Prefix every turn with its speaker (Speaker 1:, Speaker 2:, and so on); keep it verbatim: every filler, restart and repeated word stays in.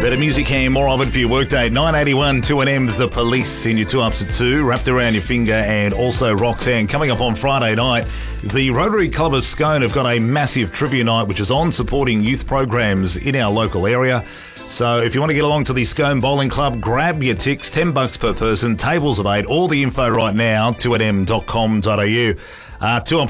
Speaker 1: Better music and more of it for your workday. nine eighty-one, two N M, The Police in your two ups at two, Wrapped Around Your Finger, and also Roxanne. Coming up on Friday night, the Rotary Club of Scone have got a massive trivia night which is on, supporting youth programs in our local area. So if you want to get along to the Scone Bowling Club, grab your ticks, ten bucks per person, tables of eight, all the info right now, two n m dot com dot a u. Uh, two